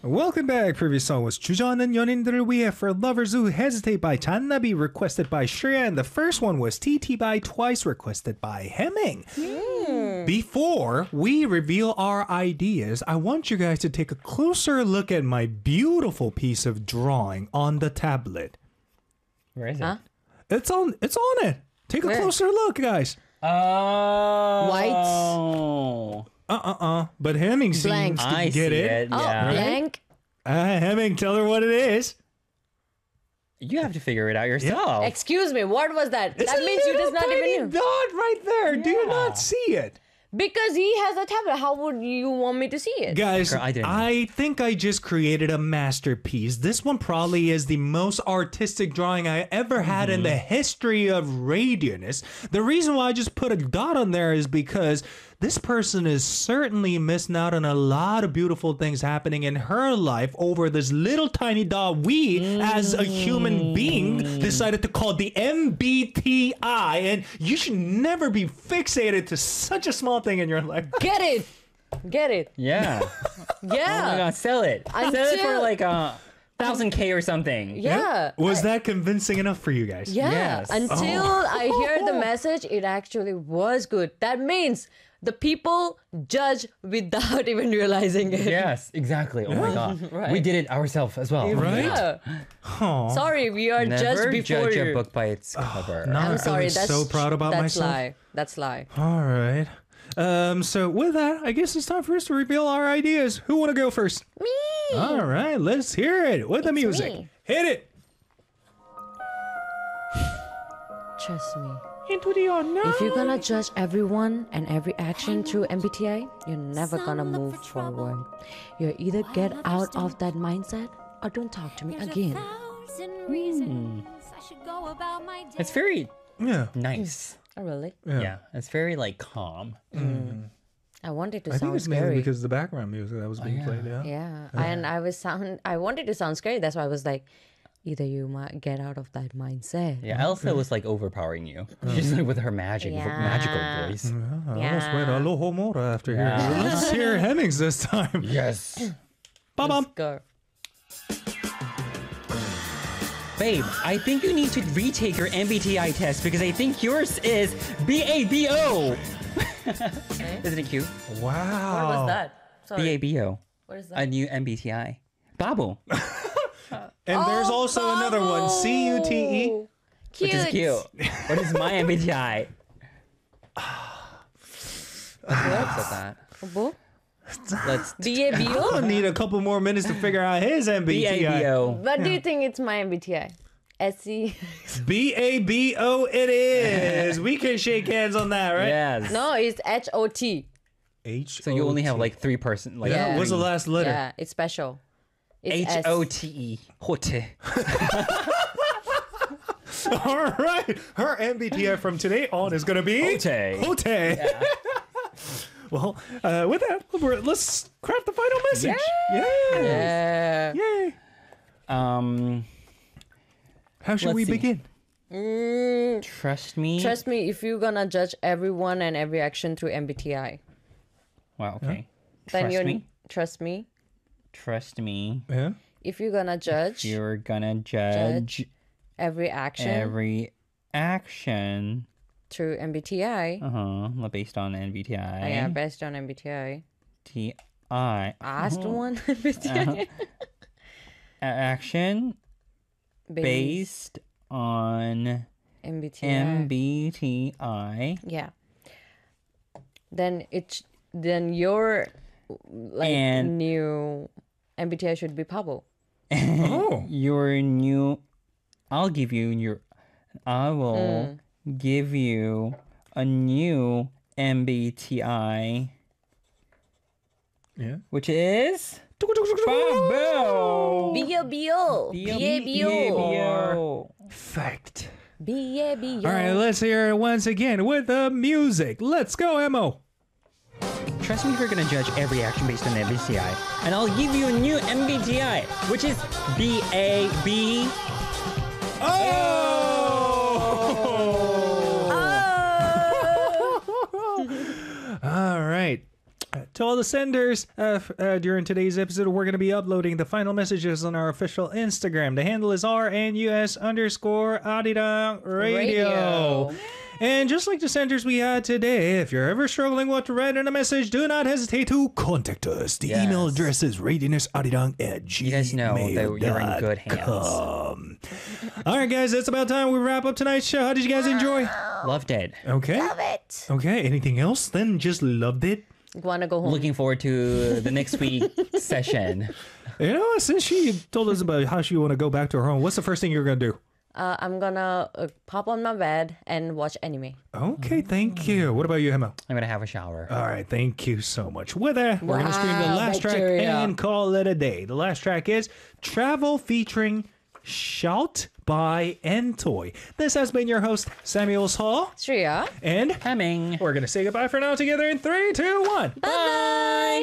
Welcome back. Previous song was 주저하는 연인들을 위해 for lovers who hesitate by 잔나비 requested by Shreya, and the first one was TT by Twice requested by Hemming. Before we reveal our ideas, I want you guys to take a closer look at my beautiful piece of drawing on the tablet. Where is it? Huh? It's on it. Take a Where? closer look, guys. Oh. Whites. But Hemming seems Blank. to I get see it. it. Oh, Yeah. blank. Hemming, tell her what it is. You have to figure it out yourself. Excuse me, what was that? It's That a means you little just not tiny even knew. dot right there. Do you Yeah. not see it? Because he has a tablet. How would you want me to see it? Guys, Girl, I didn't. I think I just created a masterpiece. This one probably is the most artistic drawing I ever had in the history of Radioness. The reason why I just put a dot on there is because this person is certainly missing out on a lot of beautiful things happening in her life over this little tiny dot we, as a human being, decided to call the MBTI. And you should never be fixated to such a small thing in your life. Get it. Get it. Yeah. Oh my Yeah. god, sell it. Sell it for Until- like 1,000K or something. Yeah. Was that convincing enough for you guys? Yeah. Yes. Until I hear the message, it actually was good. That means the people judge without even realizing it. Yes, exactly. Oh my god. Right. We did it ourselves as well. Right? Yeah. Aw. Sorry, we are just Never before judge you. a book by its cover. no. I'm I'm sorry. feeling That's so proud about that's myself. lie. That's lie. All right. So with that, I guess it's time for us to reveal our ideas. Who want to go first? Me. All right, let's hear it with the It's music. me. Hit it. Trust me. Into the unknown. If you're gonna judge everyone and every action through MBTI, you're never gonna move forward. You're either get out of that mindset or don't talk to me again. It's very Yeah. nice. Oh, really? Yeah. It's very like calm. I wanted to I think sound it's mainly scary. because of the background music that was being yeah. played. Yeah. Yeah, and I wanted to sound scary. That's why I was like, either you might get out of that mindset. Yeah, Elsa was like overpowering you. She's like with her magical Yeah. voice. I almost went a little more after here. Yeah. Let's hear Hemmings this time. Yes. Bum. Go. Babe, I think you need to retake your MBTI test because I think yours is BABO. Isn't it cute? Wow. What was that? Sorry. BABO. What is A that? new MBTI. Babo. And there's also another one. CUTE. Oh, Which is cute. What is my MBTI? Let's that. Bo? Let's BABO? I'll need a couple more minutes to figure out his MBTI. BABO. What do you think it's my MBTI? SC? BABO it is. We can shake hands on that, right? Yes. No, it's HOT. H. So you only have like 3%. Like Yeah. Yeah. What's the last letter? Yeah, it's special. It's S. HOTE. Hote. All right. Her MBTI from today on is going to be Hote. Hote. Well, with that, let's craft the final message. Yeah. Yay. How should Let's we see. begin? Trust me. Trust me, if you're gonna judge everyone and every action through MBTI, Wow, okay. then Trust you're me. trust me. Trust me. Yeah. If you're gonna judge You're gonna judge every action every action through MBTI, based on MBTI. yeah, based on MBTI. TI. Asked one MBTI Action based on MBTI. MBTI. Yeah. Then your like And- new MBTI should be Pablo. Oh. Your new. I will give you a new MBTI, Yeah. which is Babo. B-O-B-O. B-A-B-O. Fact. B-A-B-O. All right, let's hear it once again with the music. Let's go, Emo. Trust me if you're gonna judge every action based on MBTI, and I'll give you a new MBTI, which is BAB. Oh! All right. To all the senders, during today's episode, we're going to be uploading the final messages on our official Instagram. The handle is RNUS_Arirang Radio. And just like the senders we had today, if you're ever struggling what to write in a message, do not hesitate to contact us. The email address is radionusarirang@gmail.com. You guys know that you're in good hands. All right, guys, that's about time we wrap up tonight's show. How did you guys enjoy? Loved it. Okay. Love it. Okay, anything else? Then just loved it. Wanna go home? Looking forward to the next week session. You know, since she told us about how she want to go back to her home, what's the first thing you're going to do? I'm gonna pop on my bed and watch anime. Okay, thank you. What about you, Emma? I'm gonna have a shower. All right, thank you so much. With that, we're going to stream the Wow, last track Victoria. and call it a day. The last track is Travel featuring Shout by Entoy. This has been your host, Samuel Hall. Shreya. And Hemming. we're going to say goodbye for now together in 3, 2, 1. Bye.